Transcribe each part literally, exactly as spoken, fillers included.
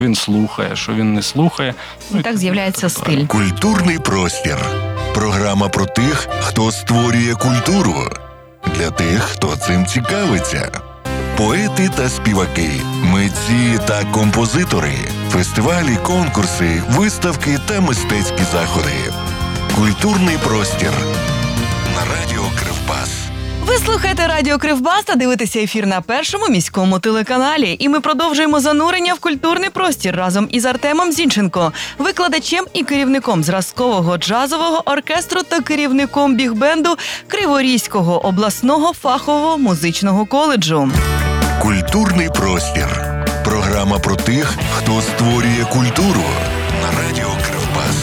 він слухає, що він не слухає. І так з'являється стиль. Культурний простір. Програма про тих, хто створює культуру. Для тих, хто цим цікавиться. Поети та співаки, митці та композитори, фестивалі, конкурси, виставки та мистецькі заходи. Культурний простір. На радіо Кривбас. Ви слухаєте радіо Кривбас та дивитеся ефір на Першому міському телеканалі. І ми продовжуємо занурення в культурний простір разом із Артемом Зінченко, викладачем і керівником зразкового джазового оркестру та керівником бігбенду Криворізького обласного фахового музичного коледжу. Культурний простір. Програма про тих, хто створює культуру. На радіо Кривбас.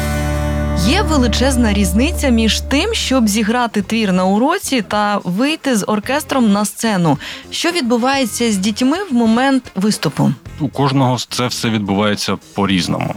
Є величезна різниця між тим, щоб зіграти твір на уроці та вийти з оркестром на сцену. Що відбувається з дітьми в момент виступу? У кожного це все відбувається по-різному.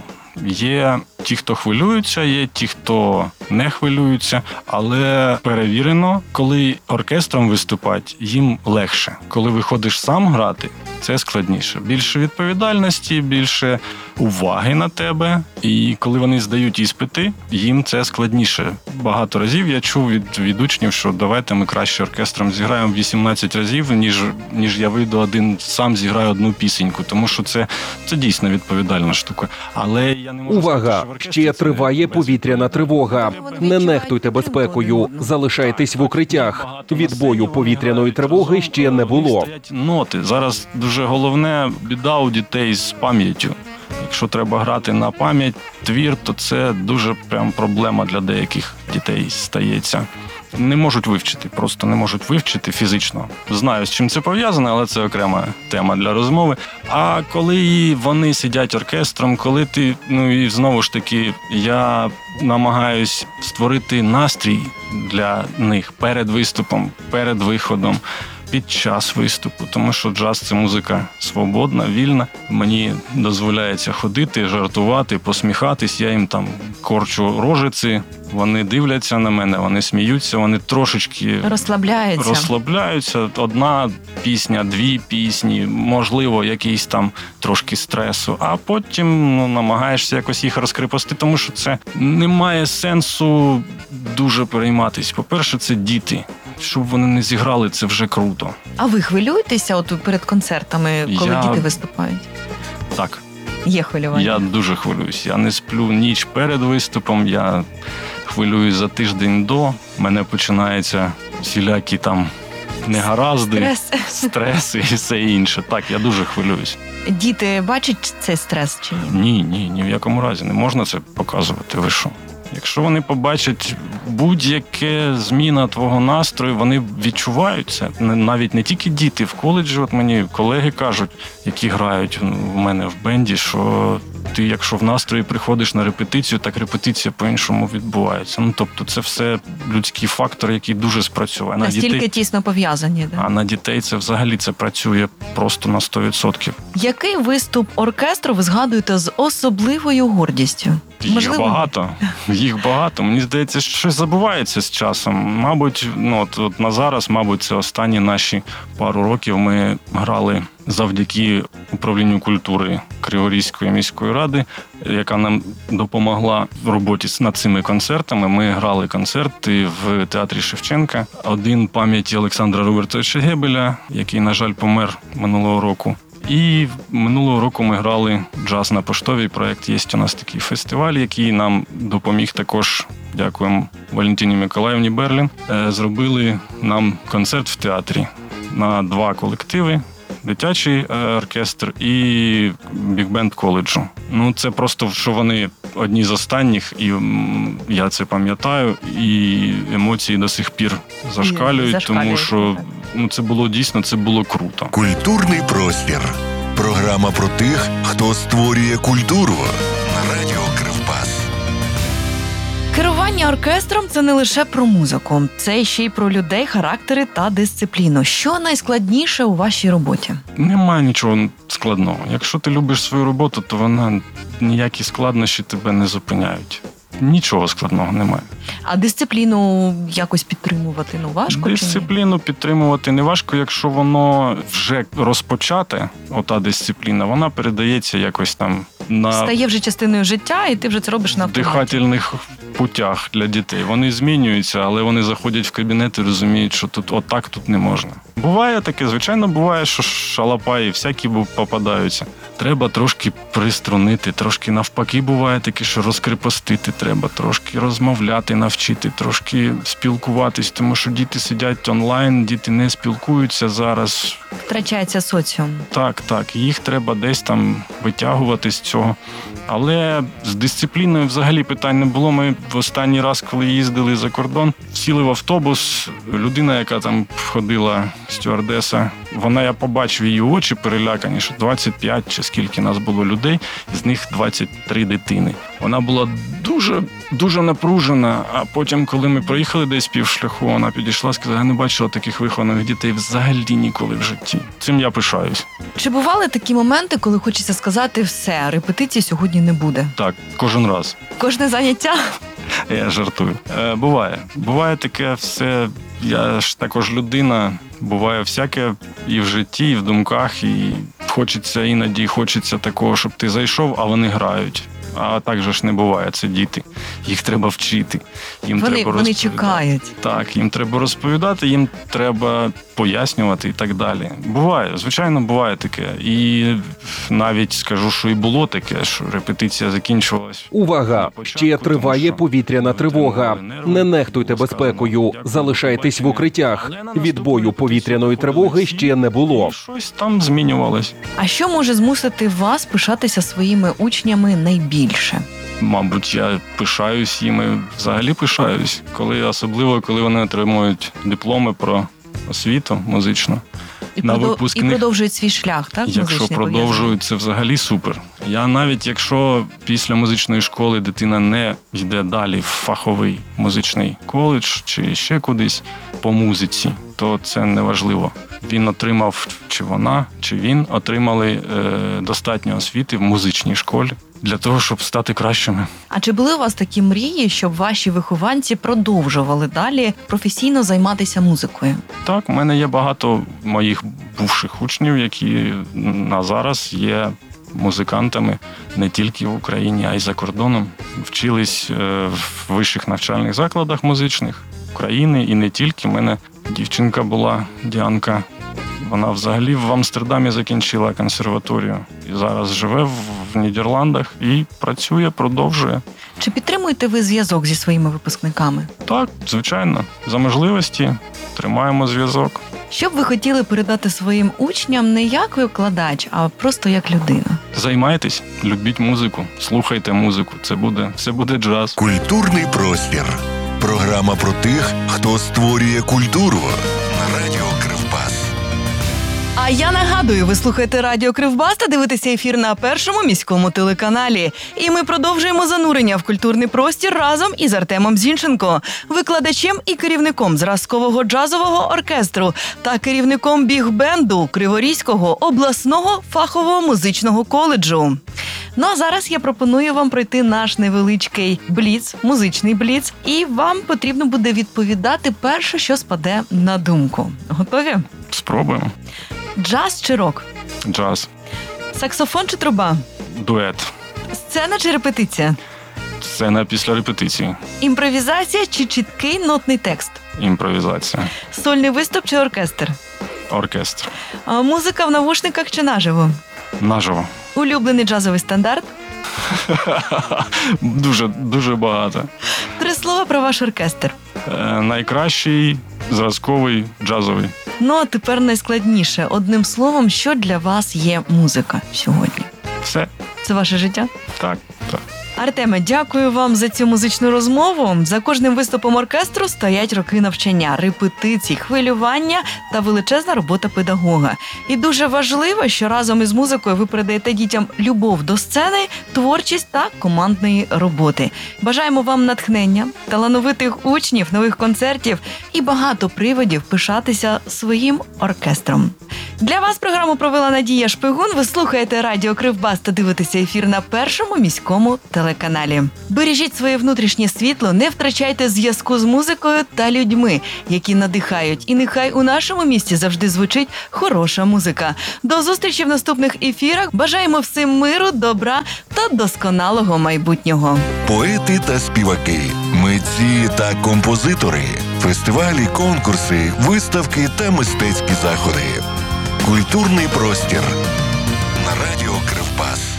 Є ті, хто хвилюються, є ті, хто не хвилюються, але перевірено, коли оркестром виступати, їм легше. Коли виходиш сам грати, це складніше. Більше відповідальності, більше уваги на тебе. І коли вони здають іспити, їм це складніше. Багато разів я чув від, від учнів, що давайте ми краще оркестром зіграємо вісімнадцять разів, ніж, ніж я вийду один, сам зіграю одну пісеньку. Тому що це, це дійсно відповідальна штука. Але я не можу Увага! сказати, що Ще триває повітряна тривога. Не нехтуйте безпекою. Залишайтесь в укриттях. Відбою повітряної тривоги ще не було. Стоять ноти. Зараз дуже головне біда у дітей з пам'яттю. Якщо треба грати на пам'ять твір, то це дуже прям проблема для деяких дітей стається. Не можуть вивчити, просто не можуть вивчити фізично. Знаю, з чим це пов'язано, але це окрема тема для розмови. А коли вони сидять оркестром, коли ти, ну і знову ж таки, я намагаюсь створити настрій для них перед виступом, перед виходом, під час виступу, тому що джаз – це музика свободна, вільна. Мені дозволяється ходити, жартувати, посміхатись, я їм там корчу рожиці, вони дивляться на мене, вони сміються, вони трошечки Розслабляються. розслабляються. Одна пісня, дві пісні, можливо, якийсь там трошки стресу, а потім ну, намагаєшся якось їх розкріпости, тому що це не має сенсу дуже перейматись. По-перше, це діти. Щоб вони не зіграли, це вже круто. А ви хвилюєтеся от перед концертами, коли Я... діти виступають? Так. Є хвилювання? Я дуже хвилююсь. Я не сплю ніч перед виступом, я хвилююсь за тиждень до. У мене починаються всілякі там негаразди, Стрес. стреси і все інше. Так, я дуже хвилююсь. Діти бачать цей стрес чи ні? Ні, ні, ні в якому разі. Не можна це показувати. Ви що? Якщо вони побачать будь-яке зміна твого настрою, вони відчувають це. Навіть не тільки діти в коледжі. От мені колеги кажуть, які грають в мене в бенді, що ти, якщо в настрої приходиш на репетицію, так репетиція по-іншому відбувається. Ну, тобто це все людський фактор, який дуже спрацьовує. Настільки дітей... тісно пов'язані. Да? А на дітей це взагалі це працює просто на сто відсотків. Який виступ оркестру ви згадуєте з особливою гордістю? Їх Можливо? багато. Їх багато. Мені здається, що щось забувається з часом. Мабуть, ну от, от на зараз, мабуть, це останні наші пару років ми грали завдяки управлінню культури Криворізької міської ради, яка нам допомогла в роботі над цими концертами. Ми грали концерти в театрі Шевченка. Один пам'яті Олександра Робертовича Гебеля, який, на жаль, помер минулого року. І минулого року ми грали джаз на Поштовій. Проєкт є у нас такий фестиваль, який нам допоміг також, дякуємо Валентині Миколаївні Берлін. Зробили нам концерт в театрі на два колективи. Дитячий оркестр і бігбенд коледжу. Ну, це просто, що вони одні з останніх, і я це пам'ятаю, і емоції до сих пір зашкалюють, Зашкалюють, тому що ну, це було дійсно, це було круто. Культурний простір. Програма про тих, хто створює культуру. На радіо Кривбас. Керування оркестром – це не лише про музику. Це ще й про людей, характери та дисципліну. Що найскладніше у вашій роботі? Немає нічого складного. Якщо ти любиш свою роботу, то вона ніякі складнощі тебе не зупиняють. Нічого складного немає. А дисципліну якось підтримувати, ну, важко чи ні? Дисципліну підтримувати не важко, якщо воно вже розпочате, ота дисципліна, вона передається якось там на Стає вже частиною життя, і ти вже це робиш на автоматі. дихательних путях для дітей. Вони змінюються, але вони заходять в кабінет і розуміють, що тут отак тут не можна. Буває таке, звичайно, буває, що шалапаї всякі попадаються. Треба трошки приструнити, трошки навпаки буває таке, що розкріпостити треба, трошки розмовляти, навчити, трошки спілкуватись, тому що діти сидять онлайн, діти не спілкуються зараз. Втрачається соціум. Так, так, їх треба десь там витягувати з цього. Але з дисципліною взагалі питань не було. Ми в останній раз, коли їздили за кордон, сіли в автобус, людина, яка там ходила, стюардеса, вона, я побачив її очі перелякані, що двадцять п'ять чи скільки нас було людей, з них двадцять три дитини. Вона була дуже, дуже напружена, а потім, коли ми проїхали десь півшляху, вона підійшла і сказала, я не бачила таких вихованих дітей взагалі ніколи в житті. Цим я пишаюсь. Чи бували такі моменти, коли хочеться сказати все, репетиції сьогодні не буде? Так, кожен раз. Кожне заняття? Я жартую. Е, буває. Буває таке все. Я ж також людина. Буває всяке і в житті, і в думках. І хочеться іноді, хочеться такого, щоб ти зайшов, а вони грають. А так же ж не буває. Це діти. Їх треба вчити. Їм Вони, треба вони розповідати. чекають. Так, їм треба розповідати, їм треба пояснювати і так далі. Буває, звичайно, буває таке. І навіть скажу, що і було таке, що репетиція закінчувалась. Увага! Ще триває повітряна тривога. Не нехтуйте безпекою. Залишайтесь в укриттях. Відбою повітряної тривоги ще не було. Щось там змінювалось. А що може змусити вас пишатися своїми учнями найбільше? Мабуть, я пишаюсь їми, взагалі пишаюсь, коли особливо, коли вони отримують дипломи про освіту музичну. І, На продов... і випускних, продовжують свій шлях, так? якщо музичний продовжують, це взагалі супер. Я навіть, якщо після музичної школи дитина не йде далі в фаховий музичний коледж чи ще кудись по музиці, то це не важливо. Він отримав, чи вона, чи він отримали е, достатньо освіти в музичній школі для того, щоб стати кращими. А чи були у вас такі мрії, щоб ваші вихованці продовжували далі професійно займатися музикою? Так, у мене є багато моїх бувших учнів, які на зараз є музикантами не тільки в Україні, а й за кордоном. Вчились в вищих навчальних закладах музичних України і не тільки. У мене дівчинка була, Діанка. Вона взагалі в Амстердамі закінчила консерваторію і зараз живе в Нідерландах і працює, продовжує. Чи підтримуєте ви зв'язок зі своїми випускниками? Так, звичайно. За можливості тримаємо зв'язок. Що б ви хотіли передати своїм учням не як викладач, а просто як людина? Займайтесь, любіть музику, слухайте музику. Це буде, це буде джаз. Культурний простір. Програма про тих, хто створює культуру. На радіо Кривбас. А я нагадую, ви слухаєте Радіо Кривбас та дивитеся ефір на Першому міському телеканалі. І ми продовжуємо занурення в культурний простір разом із Артемом Зінченко, викладачем і керівником зразкового джазового оркестру та керівником біг-бенду Криворізького обласного фахового музичного коледжу. Ну а зараз я пропоную вам пройти наш невеличкий бліц, музичний бліц, і вам потрібно буде відповідати перше, що спаде на думку. Готові? Спробуємо. Джаз чи рок? Джаз. Саксофон чи труба? Дует. Сцена чи репетиція? Сцена після репетиції. Імпровізація чи чіткий нотний текст? Імпровізація. Сольний виступ чи оркестр? Оркестр. А музика в навушниках чи наживо? Наживо. Улюблений джазовий стандарт? Дуже, дуже багато. Три слова про ваш оркестр. Е, найкращий зразковий джазовий. Ну, а тепер найскладніше. Одним словом, що для вас є музика сьогодні? Все. Це ваше життя? Так, так. Артеме, дякую вам за цю музичну розмову. За кожним виступом оркестру стоять роки навчання, репетицій, хвилювання та величезна робота педагога. І дуже важливо, що разом із музикою ви передаєте дітям любов до сцени, творчість та командної роботи. Бажаємо вам натхнення, талановитих учнів, нових концертів і багато приводів пишатися своїм оркестром. Для вас програму провела Надія Шпигун. Ви слухаєте Радіо Кривбас та дивитеся ефір на Першому міському телеканалі. телеканалі. Бережіть своє внутрішнє світло, не втрачайте зв'язку з музикою та людьми, які надихають. І нехай у нашому місті завжди звучить хороша музика. До зустрічі в наступних ефірах. Бажаємо всім миру, добра та досконалого майбутнього. Поети та співаки, митці та композитори, фестивалі, конкурси, виставки та мистецькі заходи. Культурний простір на радіо Кривбас.